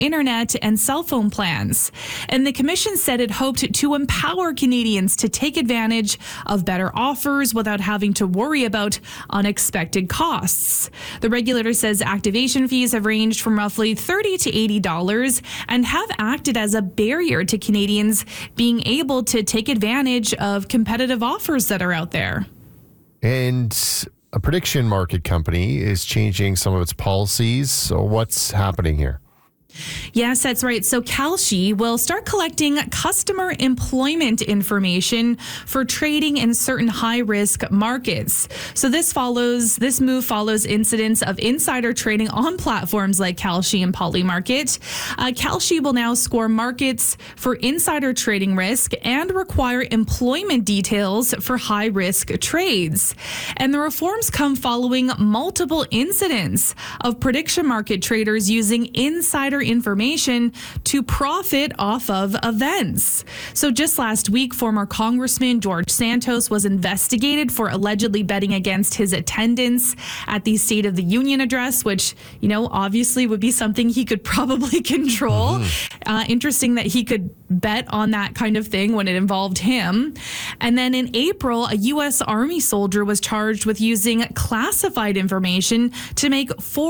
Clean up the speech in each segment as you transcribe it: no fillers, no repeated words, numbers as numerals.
internet, and cell phone plans. And the commission said it hoped to empower Canadians to take advantage of better offers without having to worry about unexpected costs. The regulator says activation fees have ranged from roughly $30 to $80 and have acted as a barrier to Canadians being able to take advantage of competitive offers that are out there. And a prediction market company is changing some of its policies. So what's happening here? Yes, that's right. So Kalshi will start collecting customer employment information for trading in certain high-risk markets. So this move follows incidents of insider trading on platforms like Kalshi and Polymarket. Kalshi will now score markets for insider trading risk and require employment details for high-risk trades. And the reforms come following multiple incidents of prediction market traders using insider information to profit off of events. So just last week, former Congressman George Santos was investigated for allegedly betting against his attendance at the State of the Union address, which, obviously would be something he could probably control. Interesting that he could bet on that kind of thing when it involved him. And then in April, a U.S. Army soldier was charged with using classified information to make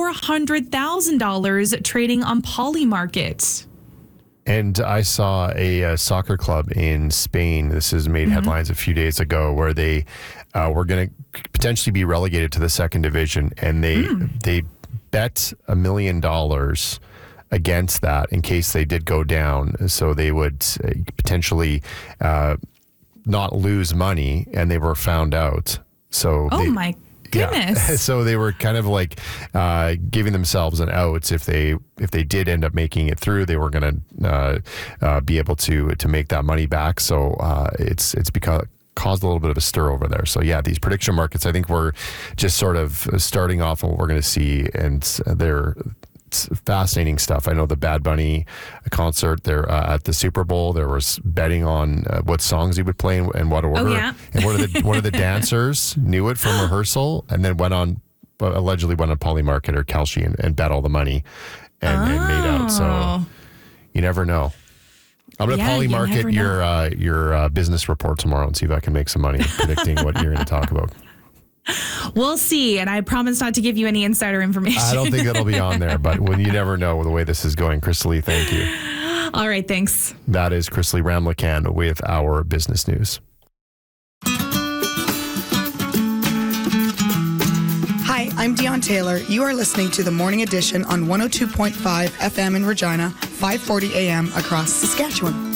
$400,000 trading on Polymarket. And I saw a soccer club in Spain. This has made headlines a few days ago where they were going to potentially be relegated to the second division. And they bet $1 million against that in case they did go down. So they would potentially not lose money, and they were found out. So my goodness. Yeah. So they were kind of like giving themselves an out. If they did end up making it through, they were going to be able to make that money back. So it's caused a little bit of a stir over there. So yeah, these prediction markets, I think we're just sort of starting off on what we're going to see, and it's fascinating stuff. I know the Bad Bunny concert there at the Super Bowl, there was betting on what songs he would play and what order. Oh, yeah. And one of the dancers knew it from rehearsal and then allegedly went on Polymarket or Kalshi and bet all the money and made out. So you never know. I'm going to Polymarket your business report tomorrow and see if I can make some money predicting what you're going to talk about. We'll see, and I promise not to give you any insider information. I don't think that'll be on there, but you never know the way this is going. Chrisley, thank you. All right, thanks. That is Chrisley Ramlakan with our business news. Hi, I'm Dion Taylor. You are listening to the Morning Edition on 102.5 FM in Regina, 540 AM across Saskatchewan.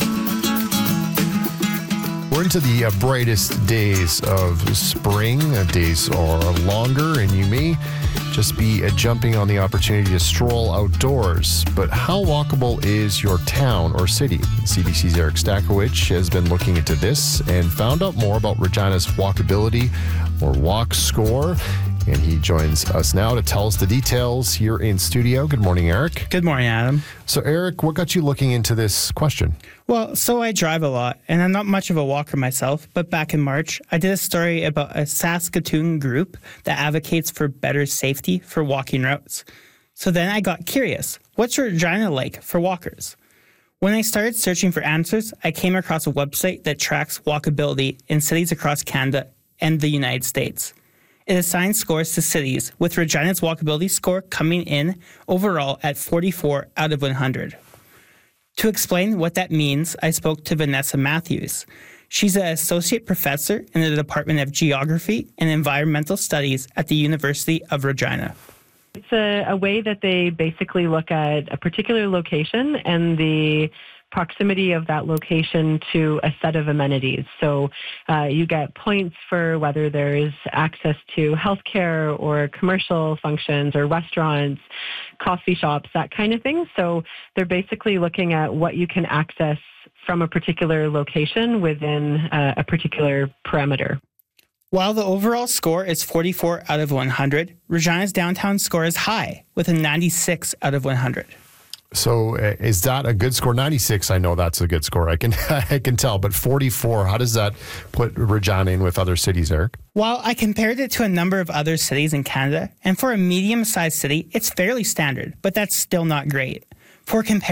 We're into the brightest days of spring. Days are longer, and you may just be jumping on the opportunity to stroll outdoors. But how walkable is your town or city? CBC's Eric Stakowicz has been looking into this and found out more about Regina's walkability or walk score. And he joins us now to tell us the details here in studio. Good morning, Eric. Good morning, Adam. So, Eric, what got you looking into this question? Well, so I drive a lot, and I'm not much of a walker myself, but back in March, I did a story about a Saskatoon group that advocates for better safety for walking routes. So then I got curious. What's Regina like for walkers? When I started searching for answers, I came across a website that tracks walkability in cities across Canada and the United States. It assigns scores to cities, with Regina's walkability score coming in overall at 44 out of 100. To explain what that means, I spoke to Vanessa Matthews. She's an associate professor in the Department of Geography and Environmental Studies at the University of Regina. It's a way that they basically look at a particular location and the proximity of that location to a set of amenities. So you get points for whether there is access to healthcare or commercial functions or restaurants, coffee shops, that kind of thing. So they're basically looking at what you can access from a particular location within a particular parameter. While the overall score is 44 out of 100, Regina's downtown score is high, with a 96 out of 100. So is that a good score? 96, I know that's a good score. I can tell. But 44, how does that put Regina in with other cities, Eric? Well, I compared it to a number of other cities in Canada, and for a medium-sized city, it's fairly standard, but that's still not great. For comparison,